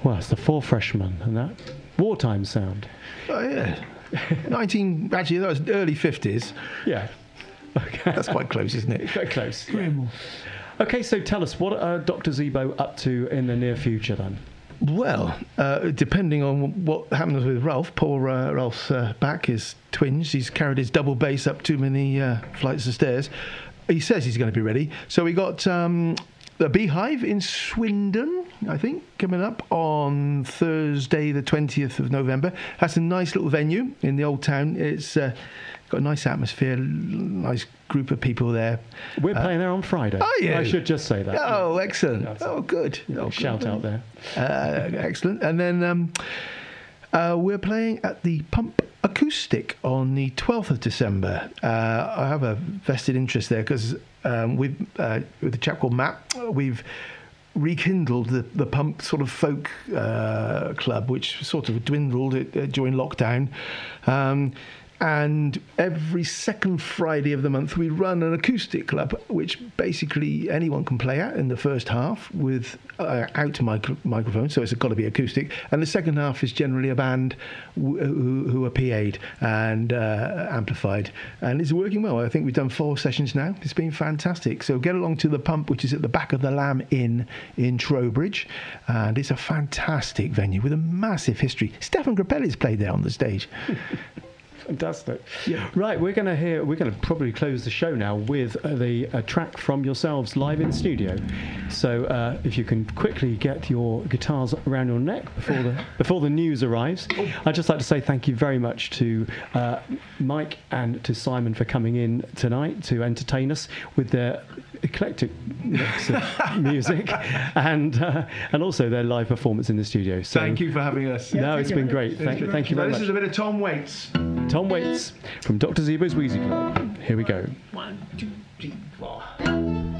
Well, it's the Four Freshmen and that wartime sound. Oh, yeah. Actually, that was early 50s. Yeah. Okay. That's quite close, isn't it? Very close. Graham. Okay, so tell us, what are Dr. Zebo up to in the near future then? Well, depending on what happens with Ralph, poor Ralph's back is twinged. He's carried his double bass up too many flights of stairs. He says he's going to be ready. So we got the Beehive in Swindon, I think, coming up on Thursday, the 20th of November. That's a nice little venue in the old town. It's got a nice atmosphere, nice group of people there. We're playing there on Friday. Oh, yeah. I should just say that. Oh, excellent. That's Good. Shout out there. Excellent. And then we're playing at the Pump Acoustic on the 12th of December. I have a vested interest there because with a chap called Matt, we've rekindled the Pump sort of folk club, which sort of dwindled during lockdown. And every second Friday of the month, we run an acoustic club, which basically anyone can play at in the first half with out microphone, so it's got to be acoustic. And the second half is generally a band who are PA'd and amplified. And it's working well. I think we've done 4 sessions now. It's been fantastic. So get along to the Pump, which is at the back of the Lamb Inn in Trowbridge. And it's a fantastic venue with a massive history. Stefan Grappelli's played there on the stage. Fantastic. Yeah. Right, we're going to probably close the show now with a track from yourselves live in studio. So if you can quickly get your guitars around your neck before the news arrives. I'd just like to say thank you very much to Mike and to Simon for coming in tonight to entertain us with their eclectic mix of music and also their live performance in the studio. So thank you for having us. No, it's been great. Thank you very much. This is a bit of Tom Waits. Tom Waits from Dr. Zebo's Wheezy Club. Here we go. 1, 2, 3, 4.